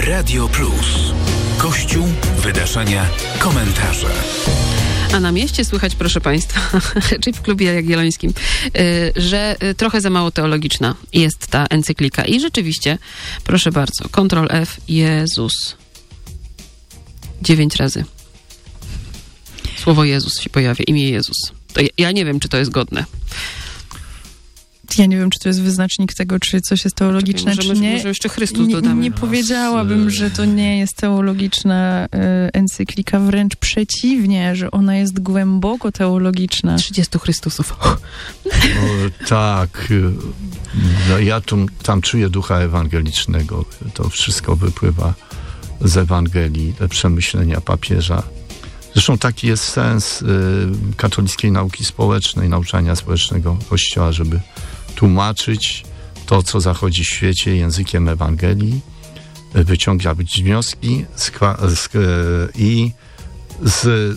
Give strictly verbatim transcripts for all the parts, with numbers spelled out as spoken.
Radio Plus. Kościół, wydarzenia, komentarze. A na mieście słychać, proszę Państwa, czyli w Klubie Jagiellońskim, że trochę za mało teologiczna jest ta encyklika. I rzeczywiście, proszę bardzo, kontrol F, Jezus. Dziewięć razy. Słowo Jezus się pojawia, imię Jezus. To ja, ja nie wiem, czy to jest godne. Ja nie wiem, czy to jest wyznacznik tego, czy coś jest teologiczne, Czekaj, czy może, nie. Może jeszcze Chrystus dodamy. Nie, nie powiedziałabym, że to nie jest teologiczna y, encyklika, wręcz przeciwnie, że ona jest głęboko teologiczna. trzydziestu Chrystusów. O, tak. No, ja tu, tam czuję ducha ewangelicznego. To wszystko wypływa z Ewangelii, te przemyślenia papieża. Zresztą taki jest sens y, katolickiej nauki społecznej, nauczania społecznego Kościoła, żeby tłumaczyć to, co zachodzi w świecie językiem Ewangelii, y, wyciągać wnioski z, z, y, i z,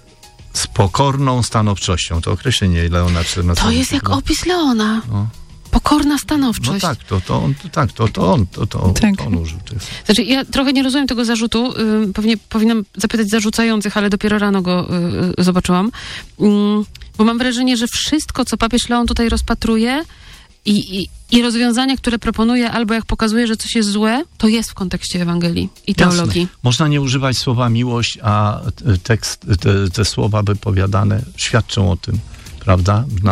z pokorną stanowczością. To określenie Leona czternastego. To jest jak opis Leona. No. Pokorna stanowczość. No tak, to, to on, tak, to, to on, to, to, tak. to on użył tych. Znaczy, ja trochę nie rozumiem tego zarzutu. Yy, pewnie powinnam zapytać zarzucających, ale dopiero rano go yy, zobaczyłam. Yy, bo mam wrażenie, że wszystko, co papież Leon tutaj rozpatruje i, i, i rozwiązania, które proponuje, albo jak pokazuje, że coś jest złe, to jest w kontekście Ewangelii i teologii. Jasne. Można nie używać słowa miłość, a tekst, te, te słowa wypowiadane świadczą o tym, prawda? Na,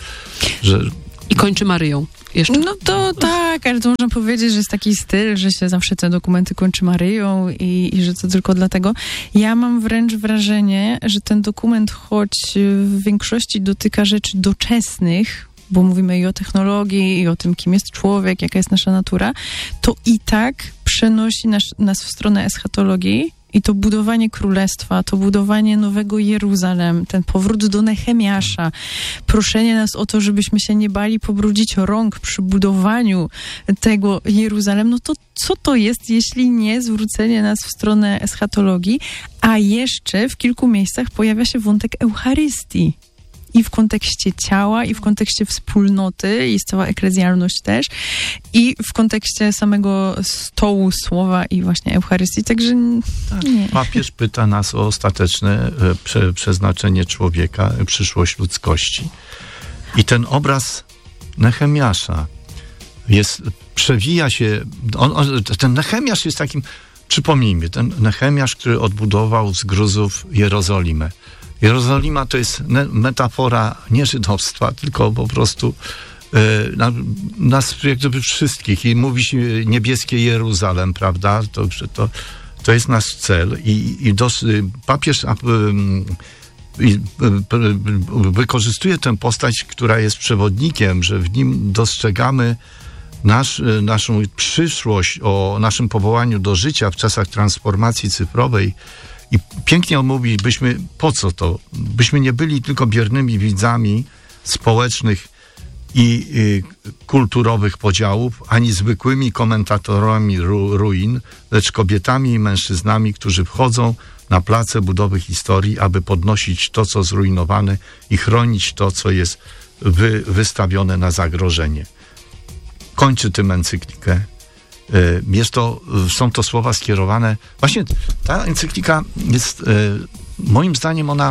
że I kończy Maryją jeszcze. No to tak, ale to można powiedzieć, że jest taki styl, że się zawsze te dokumenty kończy Maryją i, i że to tylko dlatego. Ja mam wręcz wrażenie, że ten dokument, choć w większości dotyka rzeczy doczesnych, bo mówimy i o technologii, i o tym, kim jest człowiek, jaka jest nasza natura, to i tak przenosi nas, nas w stronę eschatologii. I to budowanie królestwa, to budowanie nowego Jeruzalem, ten powrót do Nehemiasza, proszenie nas o to, żebyśmy się nie bali pobrudzić rąk przy budowaniu tego Jeruzalem, no to co to jest, jeśli nie zwrócenie nas w stronę eschatologii, a jeszcze w kilku miejscach pojawia się wątek Eucharystii. I w kontekście ciała, i w kontekście wspólnoty, jest cała eklezjalność też, i w kontekście samego stołu słowa i właśnie Eucharystii, także tak. nie. Papież pyta nas o ostateczne prze, przeznaczenie człowieka, przyszłość ludzkości. I ten obraz Nehemiasza jest, przewija się, on, on, ten Nehemiasz jest takim, przypomnijmy, ten Nehemiasz, który odbudował z gruzów Jerozolimę. Jerozolima to jest metafora nie żydowstwa, tylko po prostu e, na, nas jak gdyby wszystkich. I mówi się niebieskie Jeruzalem, prawda? To, to, to jest nasz cel. I, i dos, papież a, i, wykorzystuje tę postać, która jest przewodnikiem, że w nim dostrzegamy nasz, naszą przyszłość, o naszym powołaniu do życia w czasach transformacji cyfrowej. I pięknie on mówi, byśmy, po co to? Byśmy nie byli tylko biernymi widzami społecznych i y, kulturowych podziałów, ani zwykłymi komentatorami ru, ruin, lecz kobietami i mężczyznami, którzy wchodzą na place budowy historii, aby podnosić to, co zrujnowane i chronić to, co jest wy, wystawione na zagrożenie. Kończy tym encyklikę. Jest to, są to słowa skierowane... Właśnie ta encyklika jest, moim zdaniem, ona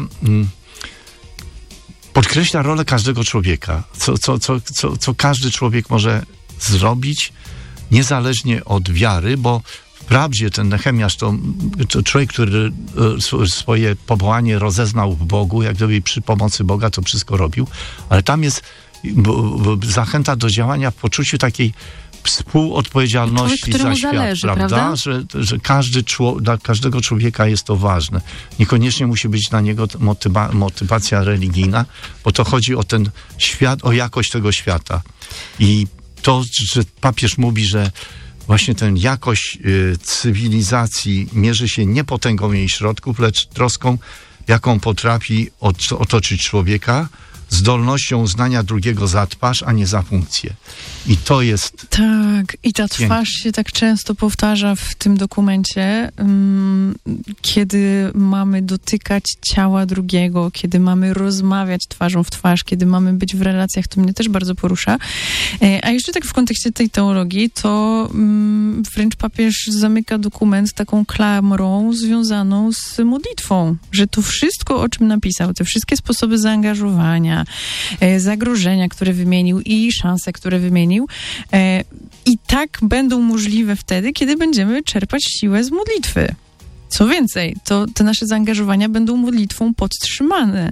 podkreśla rolę każdego człowieka. Co, co, co, co, co każdy człowiek może zrobić, niezależnie od wiary, bo wprawdzie ten Nehemiasz to, to człowiek, który swoje powołanie rozeznał w Bogu, jak gdyby przy pomocy Boga to wszystko robił, ale tam jest zachęta do działania w poczuciu takiej współodpowiedzialności Człowiek, za świat, zależy, prawda? prawda? Że, że każdy czło, dla każdego człowieka jest to ważne. Niekoniecznie musi być dla niego motywa, motywacja religijna, bo to chodzi o ten świat, o jakość tego świata. I to, że papież mówi, że właśnie tę jakość y, cywilizacji mierzy się nie potęgą jej środków, lecz troską, jaką potrafi otoczyć człowieka, zdolnością uznania drugiego za twarz, a nie za funkcję. I to jest... Tak, i ta twarz się tak często powtarza w tym dokumencie, um, kiedy mamy dotykać ciała drugiego, kiedy mamy rozmawiać twarzą w twarz, kiedy mamy być w relacjach, to mnie też bardzo porusza. E, a jeszcze tak w kontekście tej teologii, to um, wręcz papież zamyka dokument taką klamrą związaną z modlitwą, że to wszystko, o czym napisał, te wszystkie sposoby zaangażowania, e, zagrożenia, które wymienił i szanse, które wymienił, e, i tak będą możliwe wtedy, kiedy będziemy czerpać siłę z modlitwy. Co więcej, to te nasze zaangażowania będą modlitwą podtrzymane.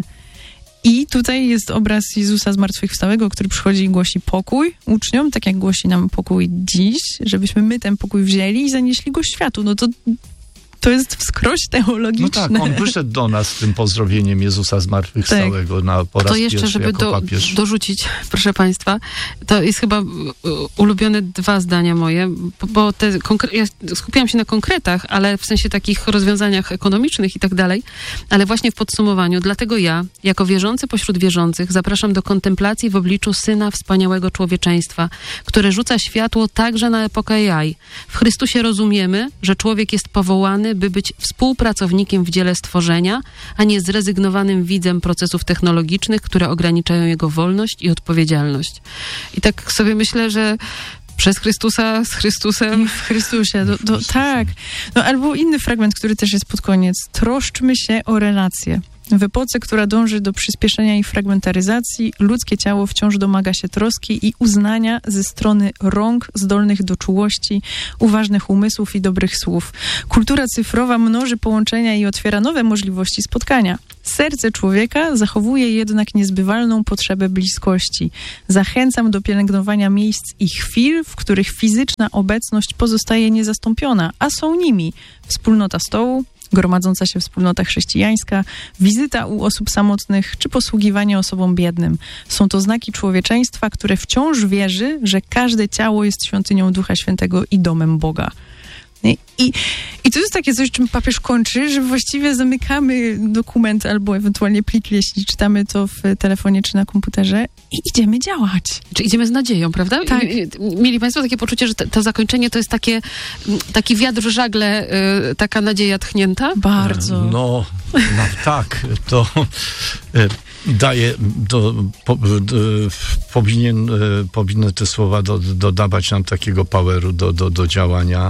I tutaj jest obraz Jezusa zmartwychwstałego, który przychodzi i głosi pokój uczniom, tak jak głosi nam pokój dziś, żebyśmy my ten pokój wzięli i zanieśli go światu. No to, to jest wskroś teologiczne. No tak, on wyszedł do nas z tym pozdrowieniem Jezusa zmartwychwstałego tak. na po raz To jeszcze, żeby do, dorzucić, proszę państwa, to jest chyba ulubione dwa zdania moje, bo, bo te konkre- ja skupiłam się na konkretach, ale w sensie takich rozwiązaniach ekonomicznych i tak dalej, ale właśnie w podsumowaniu, dlatego ja, jako wierzący pośród wierzących, zapraszam do kontemplacji w obliczu Syna wspaniałego człowieczeństwa, które rzuca światło także na epokę jaj. W Chrystusie rozumiemy, że człowiek jest powołany, by być współpracownikiem w dziele stworzenia, a nie zrezygnowanym widzem procesów technologicznych, które ograniczają jego wolność i odpowiedzialność. I tak sobie myślę, że przez Chrystusa, z Chrystusem. I w Chrystusie, do, do, tak. No, albo inny fragment, który też jest pod koniec. Troszczmy się o relacje. W epoce, która dąży do przyspieszenia i fragmentaryzacji, ludzkie ciało wciąż domaga się troski i uznania ze strony rąk zdolnych do czułości, uważnych umysłów i dobrych słów. Kultura cyfrowa mnoży połączenia i otwiera nowe możliwości spotkania. Serce człowieka zachowuje jednak niezbywalną potrzebę bliskości. Zachęcam do pielęgnowania miejsc i chwil, w których fizyczna obecność pozostaje niezastąpiona, a są nimi wspólnota stołu, gromadząca się wspólnota chrześcijańska, wizyta u osób samotnych czy posługiwanie osobom biednym. Są to znaki człowieczeństwa, które wciąż wierzy, że każde ciało jest świątynią Ducha Świętego i domem Boga. I, i, I to jest takie coś, czym papież kończy, że właściwie zamykamy dokument albo ewentualnie plik, jeśli czytamy to w telefonie czy na komputerze i idziemy działać. Czy idziemy z nadzieją, prawda? Tak. Mieli państwo takie poczucie, że to, to zakończenie to jest takie, taki wiatr w żagle, y, taka nadzieja tchnięta? Bardzo. No, no tak, to y, daje, do, po, do, powinien, y, powinny te słowa do, dodawać nam takiego poweru do, do, do działania,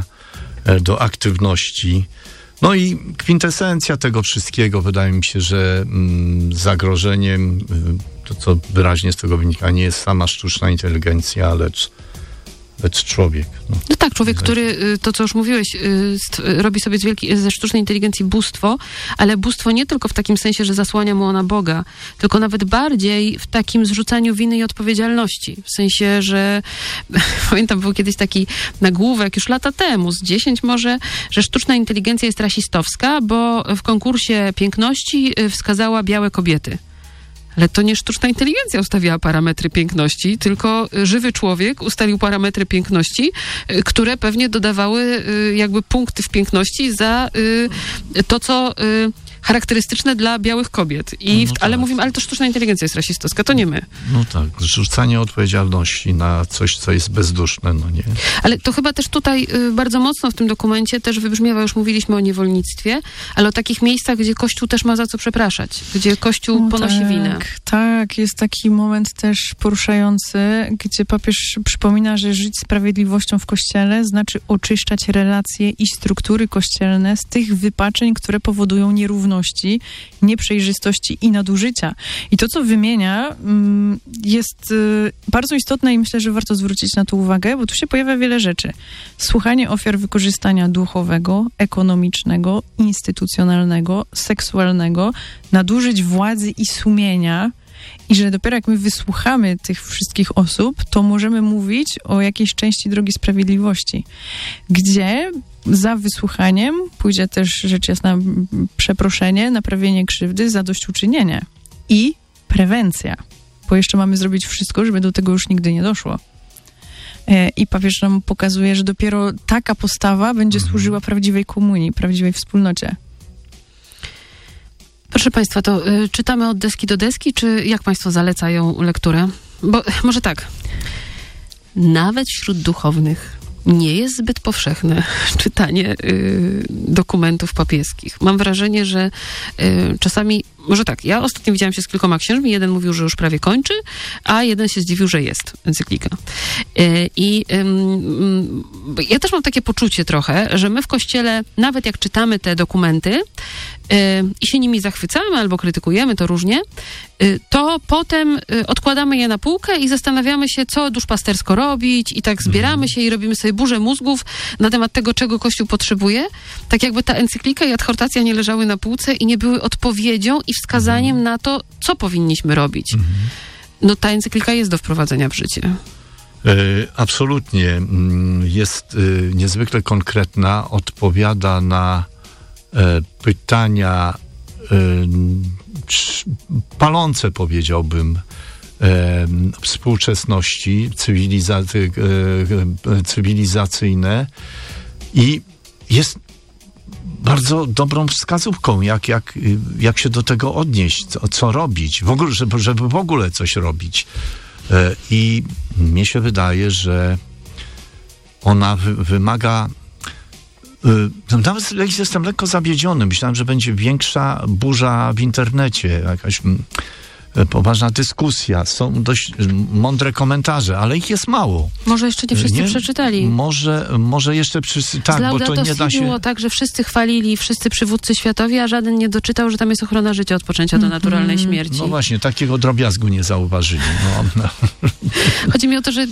do aktywności. No i kwintesencja tego wszystkiego, wydaje mi się, że mm, zagrożeniem, to co wyraźnie z tego wynika, nie jest sama sztuczna inteligencja, lecz, lecz człowiek. No, no tak, człowiek, który, to co już mówiłeś, robi sobie z wielkiej, ze sztucznej inteligencji bóstwo, ale bóstwo nie tylko w takim sensie, że zasłania mu ona Boga, tylko nawet bardziej w takim zrzucaniu winy i odpowiedzialności. W sensie, że pamiętam, był kiedyś taki nagłówek, już lata temu, z dziesięć może, że sztuczna inteligencja jest rasistowska, bo w konkursie piękności wskazała białe kobiety. Ale to nie sztuczna inteligencja ustawiała parametry piękności, tylko żywy człowiek ustalił parametry piękności, które pewnie dodawały jakby punkty w piękności za to, co charakterystyczne dla białych kobiet. I no w, ale tak. mówimy, ale to sztuczna inteligencja jest rasistowska, to nie my. No tak, zrzucanie odpowiedzialności na coś, co jest bezduszne, no nie. Ale to chyba też tutaj y, bardzo mocno w tym dokumencie też wybrzmiewa, już mówiliśmy o niewolnictwie, ale o takich miejscach, gdzie Kościół też ma za co przepraszać, gdzie Kościół o, ponosi tak, winę. Tak, jest taki moment też poruszający, gdzie papież przypomina, że żyć sprawiedliwością w Kościele znaczy oczyszczać relacje i struktury kościelne z tych wypaczeń, które powodują nierówność, nieprzejrzystości i nadużycia. I to, co wymienia, jest bardzo istotne i myślę, że warto zwrócić na to uwagę, bo tu się pojawia wiele rzeczy. Słuchanie ofiar wykorzystania duchowego, ekonomicznego, instytucjonalnego, seksualnego, nadużyć władzy i sumienia, i że dopiero jak my wysłuchamy tych wszystkich osób, to możemy mówić o jakiejś części drogi sprawiedliwości, gdzie za wysłuchaniem pójdzie też rzecz jasna przeproszenie, naprawienie krzywdy, zadośćuczynienie i prewencja, bo jeszcze mamy zrobić wszystko, żeby do tego już nigdy nie doszło. I papież nam pokazuje, że dopiero taka postawa będzie służyła prawdziwej komunii, prawdziwej wspólnocie. Proszę Państwa, to y, czytamy od deski do deski, czy jak Państwo zalecają lekturę? Bo może tak, nawet wśród duchownych nie jest zbyt powszechne czytanie y, dokumentów papieskich. Mam wrażenie, że y, czasami może tak, ja ostatnio widziałam się z kilkoma księżmi, jeden mówił, że już prawie kończy, a jeden się zdziwił, że jest encyklika. Yy, I yy, ja też mam takie poczucie trochę, że my w Kościele, nawet jak czytamy te dokumenty yy, i się nimi zachwycamy albo krytykujemy, to różnie, yy, to potem yy, odkładamy je na półkę i zastanawiamy się, co duszpastersko robić i tak zbieramy się i robimy sobie burzę mózgów na temat tego, czego Kościół potrzebuje, tak jakby ta encyklika i adhortacja nie leżały na półce i nie były odpowiedzią i wskazaniem na to, co powinniśmy robić. Mhm. No ta encyklika jest do wprowadzenia w życie. Y, absolutnie. Jest y, niezwykle konkretna, odpowiada na y, pytania y, palące, powiedziałbym, y, współczesności, cywilizacy, y, cywilizacyjne i jest bardzo dobrą wskazówką, jak, jak, jak się do tego odnieść, co, co robić, w ogóle, żeby, żeby w ogóle coś robić. I mnie się wydaje, że ona wy, wymaga... Nawet jestem lekko zawiedziony. Myślałem, że będzie większa burza w internecie, jakaś poważna dyskusja, są dość mądre komentarze, ale ich jest mało. Może jeszcze nie wszyscy nie? przeczytali. Może, może jeszcze wszyscy, tak, bo to nie da się... było tak, że wszyscy chwalili, wszyscy przywódcy światowi, a żaden nie doczytał, że tam jest ochrona życia od poczęcia do naturalnej śmierci. No właśnie, takiego drobiazgu nie zauważyli. No, no. Chodzi mi o to, że,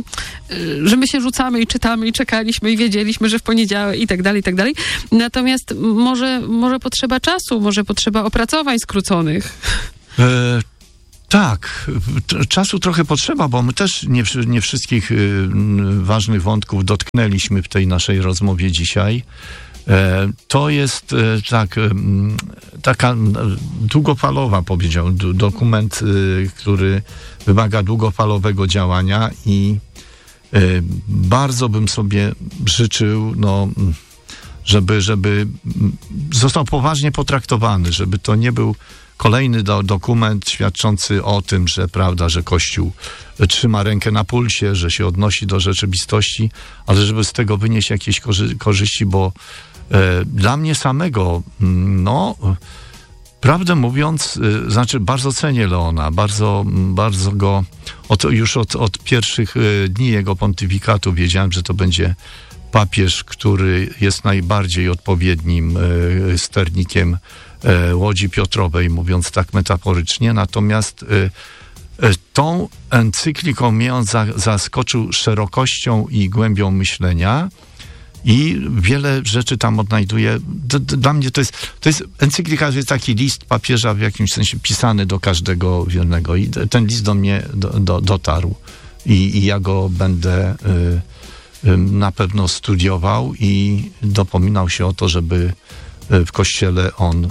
że my się rzucamy i czytamy i czekaliśmy i wiedzieliśmy, że w poniedziałek i tak dalej, i tak dalej. Natomiast może, może potrzeba czasu, może potrzeba opracowań skróconych. E, tak, czasu trochę potrzeba, bo my też nie, nie wszystkich y, ważnych wątków dotknęliśmy w tej naszej rozmowie dzisiaj. E, to jest e, tak, e, taka długofalowa, powiedział, d- dokument, y, który wymaga długofalowego działania i y, bardzo bym sobie życzył, no, żeby, żeby został poważnie potraktowany, żeby to nie był kolejny do, dokument świadczący o tym, że prawda, że Kościół trzyma rękę na pulsie, że się odnosi do rzeczywistości, ale żeby z tego wynieść jakieś korzy- korzyści, bo e, dla mnie samego, no, prawdę mówiąc, e, znaczy bardzo cenię Leona, bardzo, bardzo go, od, już od, od pierwszych e, dni jego pontyfikatu wiedziałem, że to będzie papież, który jest najbardziej odpowiednim e, sternikiem e, Łodzi Piotrowej, mówiąc tak metaforycznie. Natomiast e, e, tą encykliką mnie on za, zaskoczył szerokością i głębią myślenia i wiele rzeczy tam odnajduje. D, d, dla mnie to jest, to jest encyklika, to jest taki list papieża w jakimś sensie pisany do każdego wiernego i ten list do mnie do, do, dotarł i, i ja go będę e, na pewno studiował i dopominał się o to, żeby w Kościele on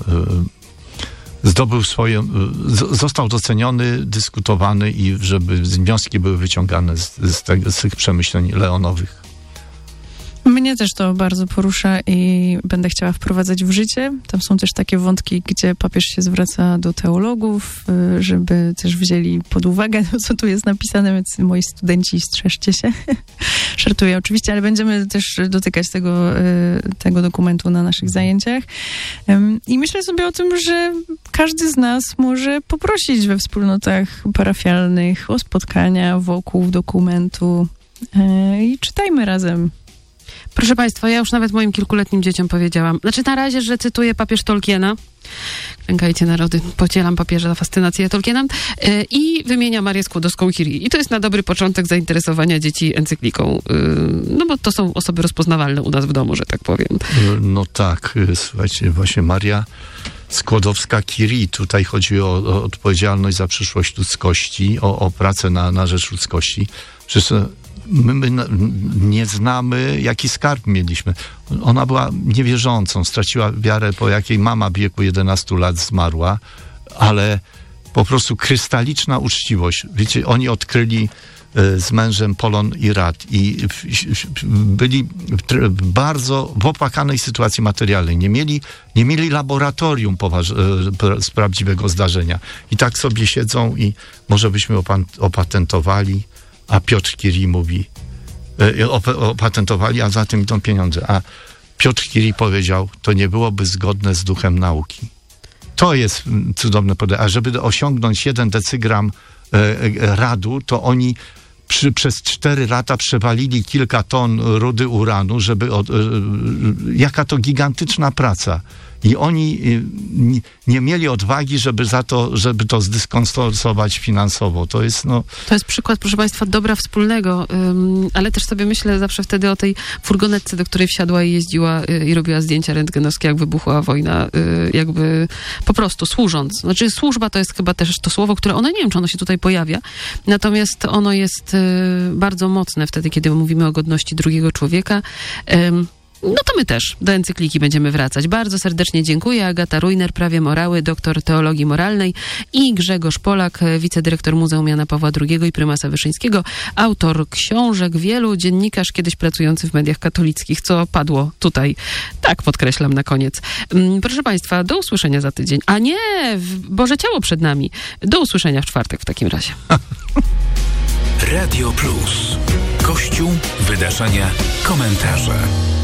zdobył swoje, został doceniony, dyskutowany i żeby wnioski były wyciągane z, z, te, z tych przemyśleń leonowych. Mnie też to bardzo porusza i będę chciała wprowadzać w życie. Tam są też takie wątki, gdzie papież się zwraca do teologów, żeby też wzięli pod uwagę to, co tu jest napisane, więc moi studenci, strzeżcie się. Żartuję oczywiście, ale będziemy też dotykać tego, tego dokumentu na naszych zajęciach. I myślę sobie o tym, że każdy z nas może poprosić we wspólnotach parafialnych o spotkania wokół dokumentu i czytajmy razem. Proszę Państwa, ja już nawet moim kilkuletnim dzieciom powiedziałam. Znaczy na razie, że cytuję papież Tolkiena. Klękajcie narody, pocielam papieża za fascynację Tolkienem. Yy, I wymienia Marię Skłodowską-Curie. I to jest na dobry początek zainteresowania dzieci encykliką. Yy, no bo to są osoby rozpoznawalne u nas w domu, że tak powiem. No tak, słuchajcie, właśnie Maria Skłodowska-Curie. Tutaj chodzi o, o odpowiedzialność za przyszłość ludzkości, o, o pracę na, na rzecz ludzkości. Przecież My, my nie znamy, jaki skarb mieliśmy. Ona była niewierzącą, straciła wiarę, po jakiej mama w wieku jedenastu lat zmarła, ale po prostu krystaliczna uczciwość. Wiecie, oni odkryli y, z mężem polon i rad i w, w, byli w bardzo w opłakanej sytuacji materialnej. Nie mieli, nie mieli laboratorium poważ, y, z prawdziwego zdarzenia. I tak sobie siedzą i może byśmy opan- opatentowali. A Piotr Curie mówi, e, opatentowali, a za tym idą pieniądze. A Piotr Curie powiedział, to nie byłoby zgodne z duchem nauki. To jest cudowne podejście. A żeby osiągnąć jeden decygram e, radu, to oni przy, przez cztery lata przewalili kilka ton rudy uranu, żeby... Od, e, jaka to gigantyczna praca. I oni nie, nie mieli odwagi, żeby za to, żeby to zdyskonsować finansowo. To jest, no... To jest przykład, proszę Państwa, dobra wspólnego, ym, ale też sobie myślę zawsze wtedy o tej furgonetce, do której wsiadła i jeździła y, i robiła zdjęcia rentgenowskie, jak wybuchła wojna, y, jakby po prostu służąc. Znaczy służba to jest chyba też to słowo, które ono, nie wiem, czy ono się tutaj pojawia, natomiast ono jest y, bardzo mocne wtedy, kiedy mówimy o godności drugiego człowieka. Ym, No to my też do encykliki będziemy wracać. Bardzo serdecznie dziękuję. Agata Rujner, prawie morały, doktor teologii moralnej, i Grzegorz Polak, wicedyrektor Muzeum Jana Pawła drugiego i prymasa Wyszyńskiego, autor książek wielu, dziennikarz kiedyś pracujący w mediach katolickich, co padło tutaj. Tak podkreślam na koniec. Proszę Państwa, do usłyszenia za tydzień. A nie, Boże Ciało przed nami. Do usłyszenia w czwartek w takim razie. Radio Plus. Kościół, wydarzenia, komentarze.